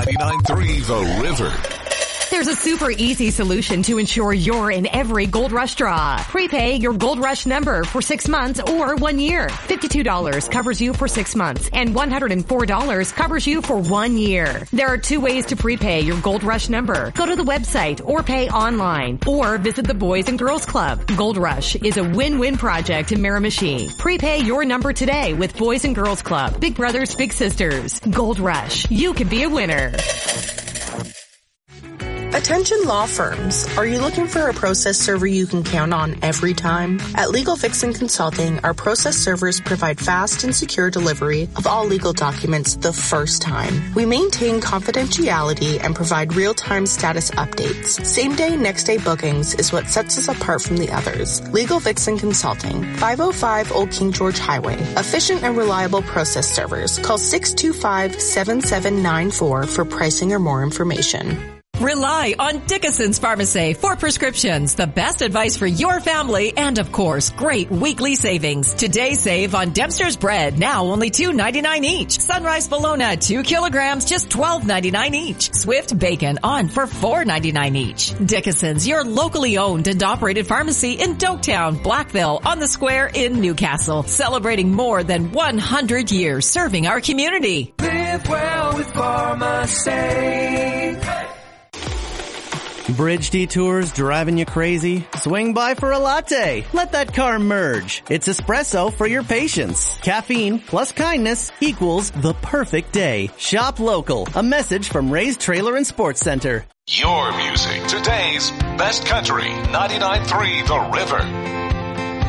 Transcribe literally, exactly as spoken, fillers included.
ninety-nine point three The River. There's a super easy solution to ensure you're in every Gold Rush draw. Prepay your Gold Rush number for six months or one year. fifty-two dollars covers you for six months and one hundred four dollars covers you for one year. There are two ways to prepay your Gold Rush number. Go to the website or pay online or visit the Boys and Girls Club. Gold Rush is a win-win project in Miramichi. Prepay your number today with Boys and Girls Club. Big brothers, big sisters. Gold Rush. You can be a winner. Attention law firms. Are you looking for a process server you can count on every time? At Legal Fixin Consulting, our process servers provide fast and secure delivery of all legal documents the first time. We maintain confidentiality and provide real-time status updates. Same-day, next-day bookings is what sets us apart from the others. Legal Fixin Consulting, five oh five Old King George Highway. Efficient and reliable process servers. Call six two five, seven seven nine four for pricing or more information. Rely on Dickinson's Pharmacy for prescriptions, the best advice for your family, and of course, great weekly savings. Today save on Dempster's bread, now only two ninety-nine each. Sunrise Bologna, two kilograms, just twelve ninety-nine each. Swift bacon on for four ninety-nine each. Dickinson's, your locally owned and operated pharmacy in Doketown, Blackville, on the Square in Newcastle, celebrating more than one hundred years serving our community. Live well with pharmacy. Bridge detours driving you crazy? Swing by for a latte. Let that car merge. It's espresso for your patience. Caffeine plus kindness equals the perfect day. Shop local. A message from Ray's Trailer and Sports Center. Your music, today's best country, ninety-nine point three The River.